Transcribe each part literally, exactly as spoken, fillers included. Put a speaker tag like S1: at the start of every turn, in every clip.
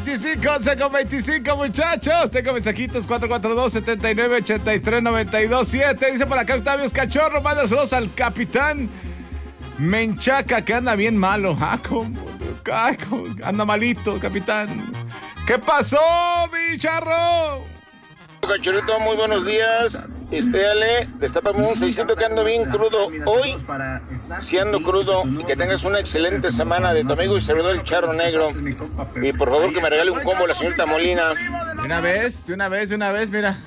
S1: veinticinco, once con veinticinco, muchachos. Tengo mensajitos cuatro cuatro dos, siete nueve, ocho tres, nueve dos siete. Dice por acá Octavio Cachorro, manda saludos al capitán Menchaca, que anda bien malo. Ah, ¿cómo? Ay, ¿cómo? Anda malito, capitán. ¿Qué pasó, mi charro?
S2: Cachorrito, muy buenos días. Este, Ale, destápame un seiscientos que ando bien crudo hoy. Si ando crudo, y que tengas una excelente semana de tu amigo y servidor el Charro Negro. Y por favor que me regale un combo la señorita Molina.
S1: De una vez, de una vez, de una vez, mira.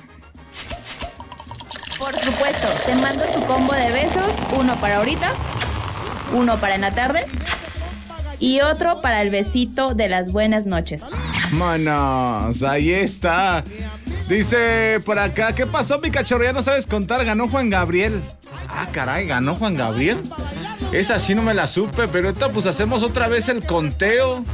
S3: Por supuesto, te mando tu combo de besos, uno para ahorita, uno para en la tarde y otro para el besito de las buenas noches.
S1: Manos, ahí está. Dice por acá, ¿qué pasó, mi cachorro? Ya no sabes contar, ganó Juan Gabriel. Ah, caray, ganó Juan Gabriel. Esa sí no me la supe, pero ahorita pues hacemos otra vez el conteo.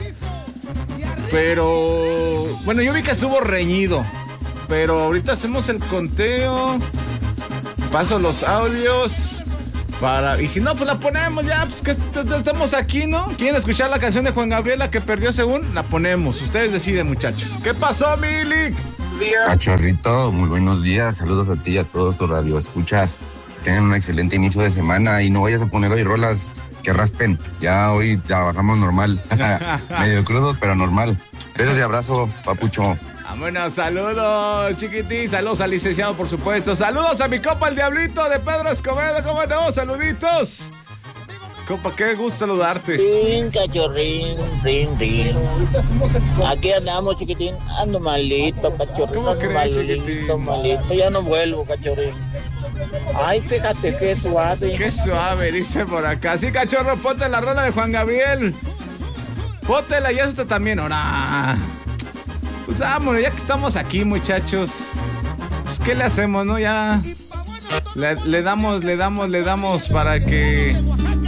S1: Pero, bueno, yo vi que estuvo reñido, pero ahorita hacemos el conteo. Paso los audios para... Y si no, pues la ponemos ya, pues que estamos aquí, ¿no? ¿Quieren escuchar la canción de Juan Gabriel, la que perdió según? La ponemos, ustedes deciden, muchachos. ¿Qué pasó, Milik?
S4: Cachorrito, muy buenos días, saludos a ti y a todos tus radioescuchas. Tengan un excelente inicio de semana y no vayas a poner hoy rolas que raspen. Ya hoy trabajamos normal, medio crudo, pero normal. Besos y abrazo, papucho.
S1: Vámonos, saludos, chiquitín, saludos al licenciado, por supuesto. Saludos a mi compa el Diablito de Pedro Escobedo, ¿cómo no? Saluditos. Compa, qué gusto saludarte.
S5: Rin, cachorrín, rin, rin. Aquí andamos, chiquitín. Ando malito, cachorrín.
S1: ¿Cómo
S5: ando
S1: crees,
S5: malito,
S1: chiquitín?
S5: malito. Ya no vuelvo, cachorrín. Ay, fíjate qué suave.
S1: Qué suave, dice por acá. Sí, cachorro, ponte la rola de Juan Gabriel. Póntela y esta también, ahora. Pues vámonos, ya que estamos aquí, muchachos. Pues, ¿qué le hacemos, no? Ya le, le damos, le damos, le damos para que